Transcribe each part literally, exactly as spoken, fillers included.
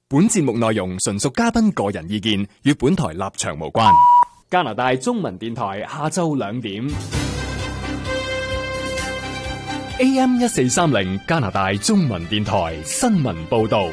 本節目內容純屬嘉賓個人意見，與本台立場無關。加拿大中文電台下晝兩點 A M 一四三零加拿大中文電台新聞報道。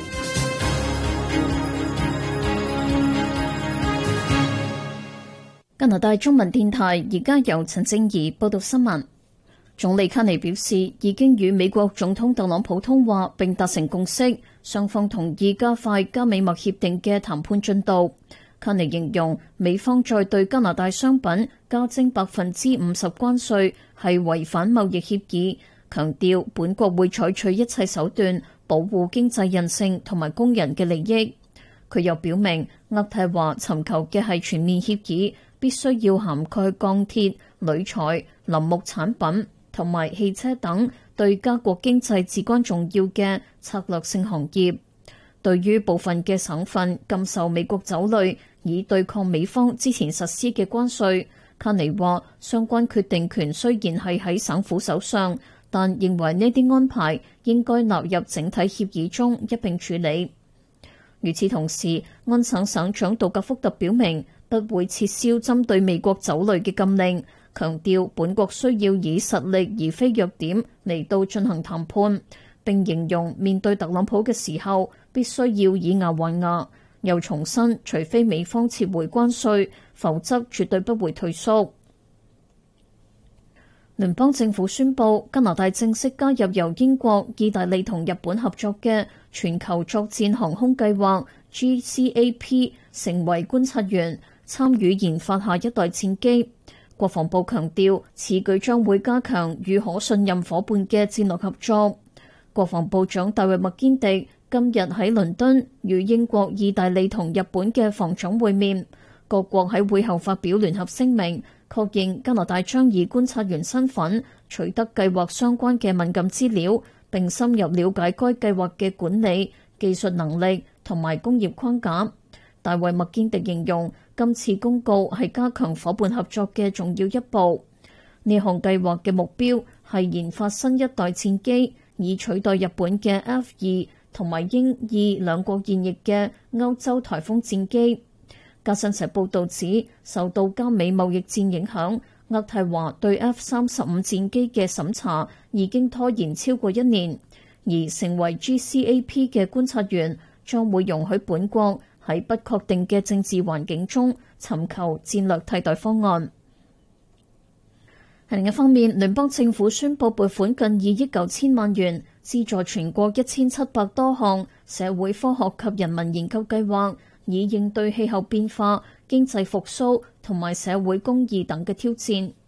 加拿大中文電台而家由陳正儀報道新聞。總理卡尼表示，已經與美國總統特朗普通話並達成共識，雙方同意加快加美貿協定嘅談判進度。卡尼形容美方再對加拿大商品加徵百分之五十關稅係違反貿易協議，強調本國會採取一切手段保護經濟韌性同埋工人嘅利益。佢又表明，渥太華尋求嘅係全面協議，必須要涵蓋鋼鐵、鋁材、林木產品同埋汽車等對加國經濟至關重要嘅策略性行業。對於部分嘅省份禁售美國酒類，以對抗美方之前實施嘅關稅，卡尼話相關決定權雖然係喺省府手上，但認為呢啲安排應該納入整體協議中一並處理。與此同時，安省省長杜格福特表明不會撤銷針對美國酒類嘅禁令，強調本國需要以實力而非弱點嚟到進行談判，並形容面對特朗普嘅時候必須要以牙還牙，又重申除非美方撤回關稅，否則絕對不會退縮。聯邦政府宣布加拿大正式加入由英國、意大利同日本合作嘅全球作戰航空計劃 G C A P， 成為觀察員，參與研發下一代戰機。國防部強調，此舉將會加強與可信任夥伴嘅戰略合作。國防部長大衛麥堅迪今日喺倫敦與英國、意大利同日本嘅防長會面，各國喺會後發表聯合聲明，確認加拿大將以觀察員身份取得計劃相關嘅敏感資料，並深入了解該計劃嘅管理、技術能力同埋工業框架。大衛麥堅迪形容今次公告係加強夥伴合作嘅重要一步。呢項計劃嘅目標係研發新一代戰機，以取代日本嘅 F 二同埋英意兩國現役嘅歐洲颱風戰機。加新社報導指，受到加美貿易戰影響，渥太華對 F 三十五戰機嘅審查已經拖延超過一年，而成為 G C A P 嘅觀察員將會容許本國喺不確定嘅政治環境中尋求戰略替代方案。另一方面，聯邦政府宣布撥款近二億九千萬元，資助全國一千七百多項社會科學及人民研究計劃，以應對氣候變化、經濟復甦同埋社會公義等嘅挑戰。